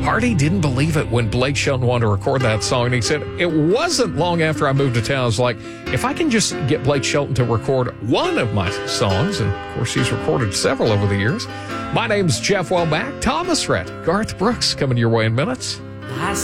Hardy didn't believe it when Blake Shelton wanted to record that song. And he said, it wasn't long after I moved to town. I was like, if I can just get Blake Shelton to record one of my songs, and of course he's recorded several over the years. My name's Jeff Wellback, Thomas Rhett, Garth Brooks coming your way in minutes.